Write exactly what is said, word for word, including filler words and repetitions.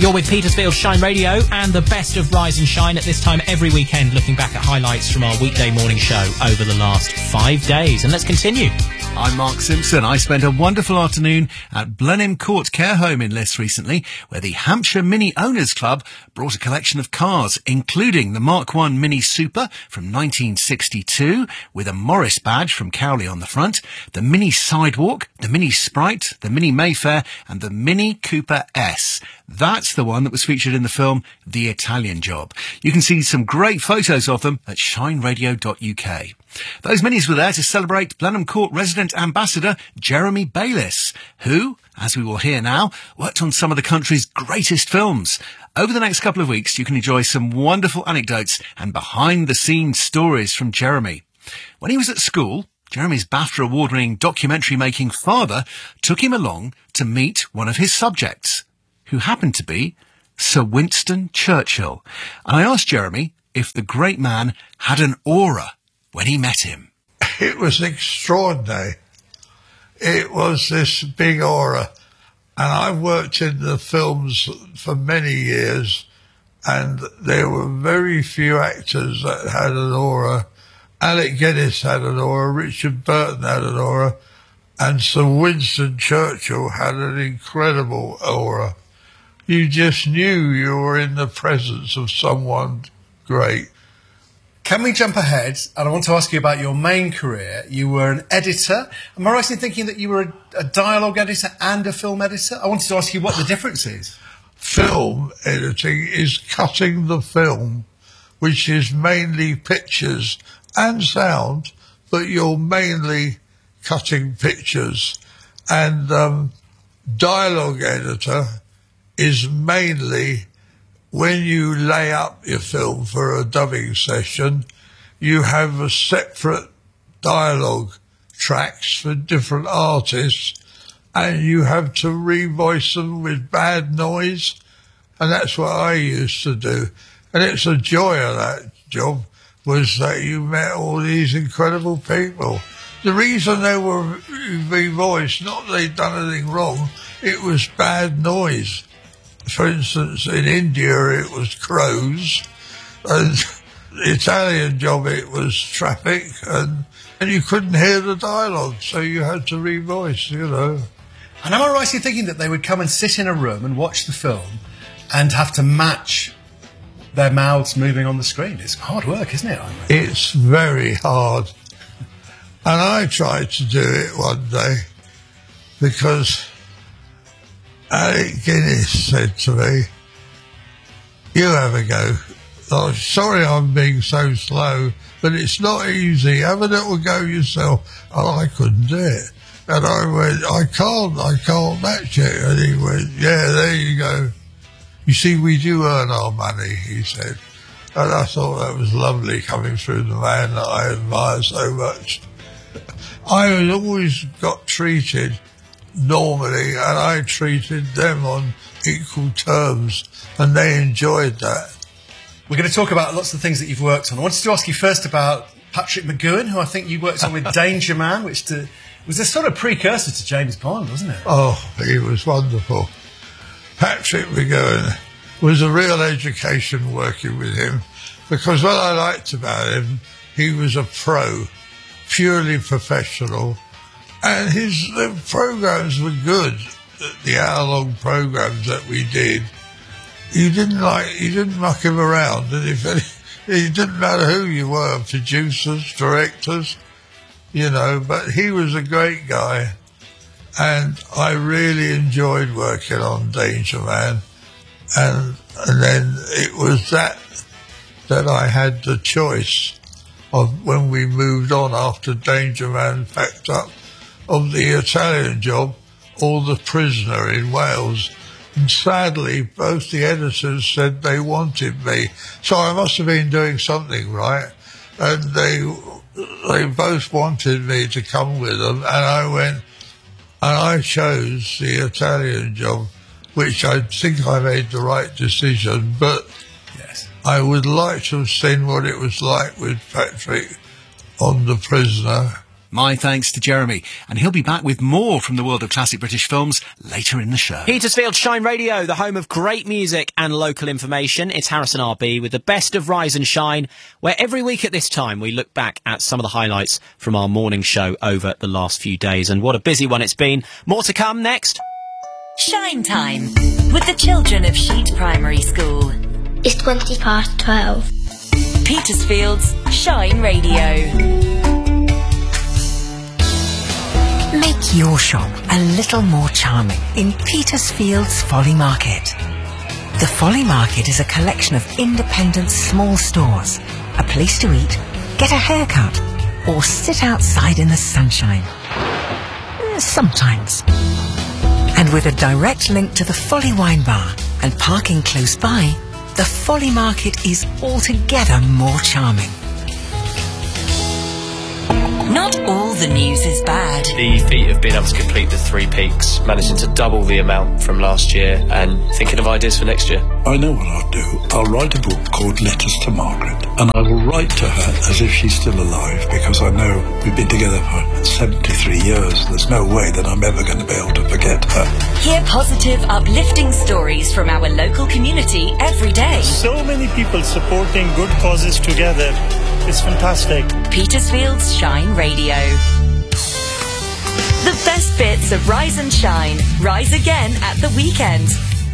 You're with Petersfield Shine Radio and the best of Rise and Shine at this time every weekend, looking back at highlights from our weekday morning show over the last five days. And let's continue. I'm Mark Simpson. I spent a wonderful afternoon at Blenheim Court Care Home in Liss recently, where the Hampshire Mini Owners Club brought a collection of cars, including the Mark one Mini Super from nineteen sixty-two, with a Morris badge from Cowley on the front, the Mini Sidewalk, the Mini Sprite, the Mini Mayfair, and the Mini Cooper S. That's the one that was featured in the film The Italian Job. You can see some great photos of them at shine radio dot U K. Those minis were there to celebrate Blenheim Court resident ambassador Jeremy Bayliss, who, as we will hear now, worked on some of the country's greatest films. Over the next couple of weeks, you can enjoy some wonderful anecdotes and behind-the-scenes stories from Jeremy. When he was at school, Jeremy's BAFTA award-winning documentary-making father took him along to meet one of his subjects, who happened to be Sir Winston Churchill. And I asked Jeremy if the great man had an aura when he met him. It was extraordinary. It was this big aura. And I worked in the films for many years, and there were very few actors that had an aura. Alec Guinness had an aura, Richard Burton had an aura, and Sir Winston Churchill had an incredible aura. You just knew you were in the presence of someone great. Can we jump ahead? And I want to ask you about your main career. You were an editor. Am I right in thinking that you were a, a dialogue editor and a film editor? I wanted to ask you what the difference is. Film editing is cutting the film, which is mainly pictures and sound, but you're mainly cutting pictures. And um, dialogue editor is mainly when you lay up your film for a dubbing session, you have a separate dialogue tracks for different artists, and you have to revoice them with bad noise, and that's what I used to do. And it's a joy of that job, was that you met all these incredible people. The reason they were revoiced, not that they'd done anything wrong, it was bad noise. For instance, in India it was crows, and the Italian Job it was traffic, and, and you couldn't hear the dialogue, so you had to revoice, you know. And am I right in thinking that they would come and sit in a room and watch the film and have to match their mouths moving on the screen? It's hard work, isn't it? It's very hard. And I tried to do it one day because Alec Guinness said to me, "You have a go. Oh, sorry I'm being so slow, but it's not easy. Have a little go yourself." And I couldn't do it. And I went, I can't, I can't match it. And he went, "Yeah, there you go. You see, we do earn our money," he said. And I thought that was lovely coming through the man that I admire so much. I had always got treated normally, and I treated them on equal terms, and they enjoyed that. We're going to talk about lots of things that you've worked on. I wanted to ask you first about Patrick McGoohan, who I think you worked on with Danger Man, which to, was a sort of precursor to James Bond, wasn't it? Oh, he was wonderful. Patrick McGoohan was a real education working with him, because what I liked about him, he was a pro, purely professional. And his the programs were good, the hour-long programs that we did. You didn't like, you didn't muck him around, and if any, it didn't matter who you were, producers, directors, you know. But he was a great guy, and I really enjoyed working on Danger Man. And and then it was that that I had the choice of when we moved on after Danger Man packed up, of The Italian Job or The Prisoner in Wales. And sadly, both the editors said they wanted me. So I must have been doing something right. And they they both wanted me to come with them. And I went, and I chose The Italian Job, which I think I made the right decision. But yes, I would like to have seen what it was like with Patrick on The Prisoner. My thanks to Jeremy, and he'll be back with more from the world of classic British films later in the show. Petersfield Shine Radio, the home of great music and local information. It's Harrison R B with the best of Rise and Shine, where every week at this time we look back at some of the highlights from our morning show over the last few days. And what a busy one it's been. More to come next. Shine Time with the children of Sheet Primary School. It's twenty past twelve. Petersfield's Shine Radio. Make your shop a little more charming in Petersfield's Folly Market. The Folly Market is a collection of independent small stores, a place to eat, get a haircut, or sit outside in the sunshine. Sometimes. And with a direct link to the Folly Wine Bar and parking close by, the Folly Market is altogether more charming. Not all the news is bad. The feat of being able to complete the three peaks, managing to double the amount from last year and thinking of ideas for next year. I know what I'll do. I'll write a book called Letters to Margaret, and I will write to her as if she's still alive, because I know we've been together for seventy-three years. There's no way that I'm ever going to be able to forget her. Hear positive, uplifting stories from our local community every day. So many people supporting good causes together. It's fantastic. Petersfield's Shine Radio. The best bits of Rise and Shine. Rise again at the weekend.